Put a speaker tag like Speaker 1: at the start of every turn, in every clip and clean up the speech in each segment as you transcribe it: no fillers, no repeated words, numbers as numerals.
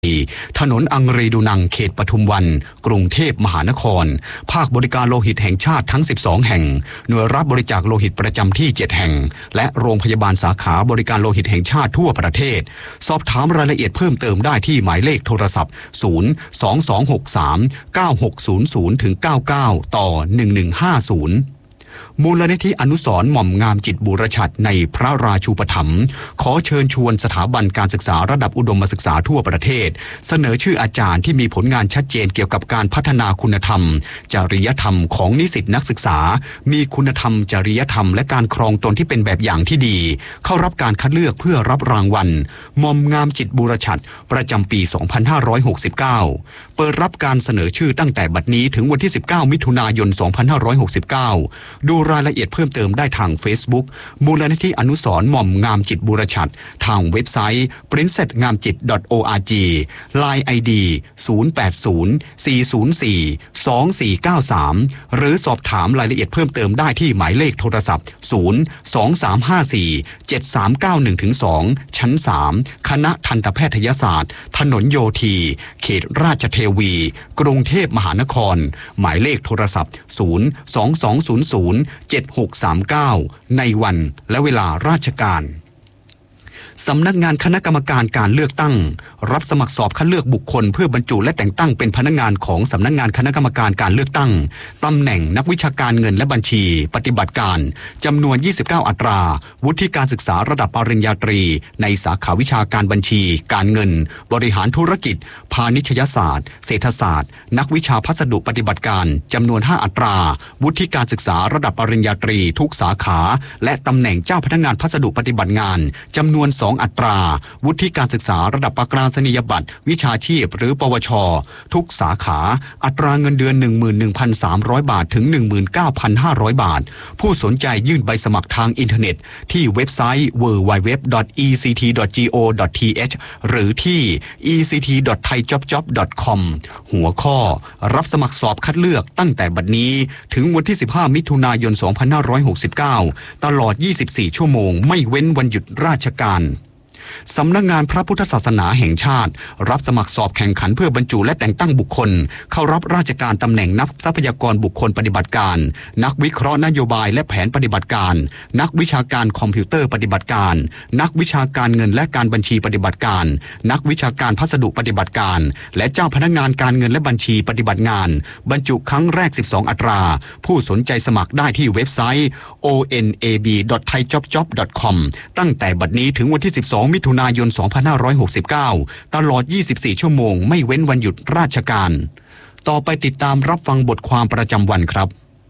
Speaker 1: ถนนอังรีดูนังเขตปทุมวันกรุงเทพมหานครภาคบริการโลหิตแห่งชาติทั้ง12แห่งหน่วยรับบริจาคโลหิตประจำที่7แห่งและโรงพยาบาลสาขาบริการโลหิตแห่งชาติทั่วประเทศสอบถามรายละเอียดเพิ่มเติมได้ที่หมายเลขโทรศัพท์022639600-99ต่อ1150มูลนิธิอนุสรณ์หม่อมงามจิตบูรชัดในพระราชูปถัมภ์ขอเชิญชวนสถาบันการศึกษาระดับอุดมศึกษาทั่วประเทศเสนอชื่ออาจารย์ที่มีผลงานชัดเจนเกี่ยวกับการพัฒนาคุณธรรมจริยธรรมของนิสิตนักศึกษามีคุณธรรมจริยธรรมและการครองตนที่เป็นแบบอย่างที่ดีเข้ารับการคัดเลือกเพื่อรับรางวัลหม่อมงามจิตบูรชัดประจำปี2569เปิดรับการเสนอชื่อตั้งแต่บัดนี้ถึงวันที่19มิถุนายน2569ดูรายละเอียดเพิ่มเติมได้ทาง Facebook มูลนิธิอนุสรณ์หม่อมงามจิตบูรชัดทางเว็บไซต์ princessngamjit.org Line ID 0804042493หรือสอบถามรายละเอียดเพิ่มเติมได้ที่หมายเลขโทรศัพท์023547391-2ชั้น3คณะทันตแพทยศาสตร์ถนนโยธีเขตราชเทวีกรุงเทพมหานครหมายเลขโทรศัพท์022007639ในวันและเวลาราชการสำนักงานคณะกรรมการการเลือกตั้งรับสมัครสอบคัดเลือกบุคคลเพื่อบรรจุและแต่งตั้งเป็นพนักงานของสำนักงานคณะกรรมการการเลือกตั้งตำแหน่งนักวิชาการเงินและบัญชีปฏิบัติการจำนวน29อัตราวุฒิการศึกษาระดับปริญญาตรีในสาขาวิชาการบัญชีการเงินบริหารธุรกิจพาณิชยศาสตร์เศรษฐศาสตร์นักวิชาพัสดุปฏิบัติการจำนวน5อัตราวุฒิการศึกษาระดับปริญญาตรีทุกสาขาและตำแหน่งเจ้าพนักงานพัสดุปฏิบัติงานจำนวน2อัตราวุฒิการศึกษาระดับประกาศนียบัตรวิชาชีพหรือปวชทุกสาขาอัตราเงินเดือน 11,300 บาทถึง 19,500 บาทผู้สนใจยื่นใบสมัครทางอินเทอร์เน็ตที่เว็บไซต์ www.ect.go.th หรือที่ ect.thaijobjob.com หัวข้อรับสมัครสอบคัดเลือกตั้งแต่บัดนี้ถึงวันที่15มิถุนายน2569ตลอด24ชั่วโมงไม่เว้นวันหยุดราชการสำนักงานพระพุทธศาสนาแห่งชาติรับสมัครสอบแข่งขันเพื่อบรรจุและแต่งตั้งบุคคลเข้ารับราชการตำแหน่งนักทรัพยากรบุคคลปฏิบัติการนักวิเคราะห์นโยบายและแผนปฏิบัติการนักวิชาการคอมพิวเตอร์ปฏิบัติการนักวิชาการเงินและการบัญชีปฏิบัติการนักวิชาการพัสดุปฏิบัติการและเจ้าพนักงานการเงินและบัญชีปฏิบัติงานบรรจุครั้งแรก12อัตราผู้สนใจสมัครได้ที่เว็บไซต์ onab.thaijobjob.com ตั้งแต่บัดนี้ถึงวันที่12มิถุนายน2569ตลอด24ชั่วโมงไม่เว้นวันหยุดราชการต่อไปติดตามรับฟังบทความประจำวันครับ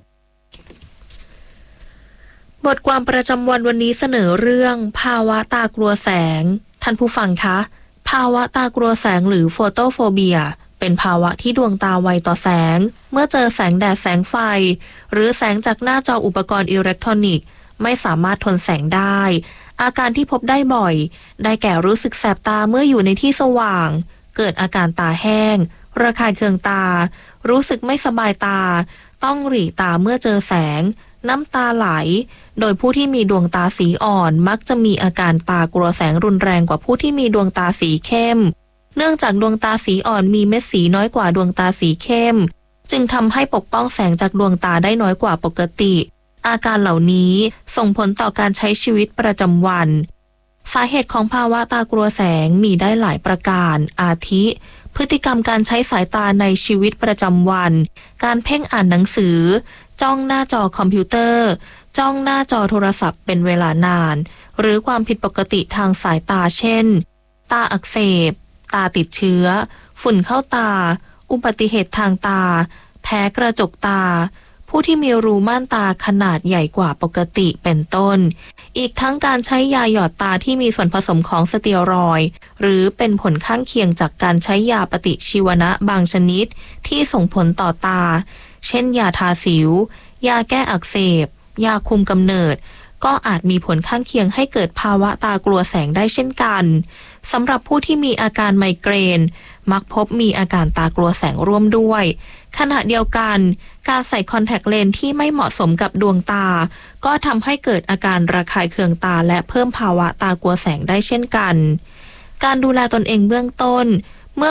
Speaker 2: บทความประจำวันวันนี้เสนอเรื่องภาวะตากลัวแสงท่านผู้ฟังคะภาวะตากลัวแสงหรือโฟโตโฟเบียเป็นภาวะที่ดวงตาไวต่อแสงเมื่อเจอแสงแดดแสงไฟหรือแสงจากหน้าจออุปกรณ์อิเล็กทรอนิกส์ไม่สามารถทนแสงได้อาการที่พบได้บ่อยได้แก่รู้สึกแสบตาเมื่ออยู่ในที่สว่างเกิดอาการตาแห้งระคายเคืองตารู้สึกไม่สบายตาต้องหรี่ตาเมื่อเจอแสงน้ำตาไหลโดยผู้ที่มีดวงตาสีอ่อนมักจะมีอาการตากลัวแสงรุนแรงกว่าผู้ที่มีดวงตาสีเข้มเนื่องจากดวงตาสีอ่อนมีเม็ดสีน้อยกว่าดวงตาสีเข้มจึงทำให้ปกป้องแสงจากดวงตาได้น้อยกว่าปกติอาการเหล่านี้ส่งผลต่อการใช้ชีวิตประจำวันสาเหตุของภาวะตากลัวแสงมีได้หลายประการอาทิพฤติกรรมการใช้สายตาในชีวิตประจำวันการเพ่งอ่านหนังสือจ้องหน้าจอคอมพิวเตอร์จ้องหน้าจอโทรศัพท์เป็นเวลานานหรือความผิดปกติทางสายตาเช่นตาอักเสบตาติดเชื้อฝุ่นเข้าตาอุบัติเหตุทางตาแพ้กระจกตาผู้ที่มีรูม่านตาขนาดใหญ่กว่าปกติเป็นต้นอีกทั้งการใช้ยาหยอดตาที่มีส่วนผสมของสเตียรอยด์หรือเป็นผลข้างเคียงจากการใช้ยาปฏิชีวนะบางชนิดที่ส่งผลต่อตาเช่นยาทาสิวยาแก้อักเสบยาคุมกำเนิดก็อาจมีผลข้างเคียงให้เกิดภาวะตากลัวแสงได้เช่นกันสำหรับผู้ที่มีอาการไมเกรนมักพบมีอาการตากลัวแสงร่วมด้วยขณะเดียวกันการใส่คอนแทคเลนส์ที่ไม่เหมาะสมกับดวงตาก็ทำให้เกิดอาการระคายเคืองตาและเพิ่มภาวะตากลัวแสงได้เช่นกันการดูแลตนเองเบื้องต้น